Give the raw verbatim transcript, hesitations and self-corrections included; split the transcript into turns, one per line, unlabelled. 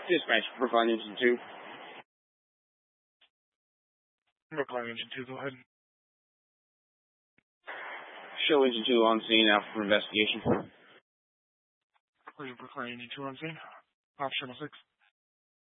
Dispatch, Brookline Engine two.
Brookline Engine two, go ahead.
Show Engine two on scene out for investigation.
Brookline Engine two on scene. Optional six.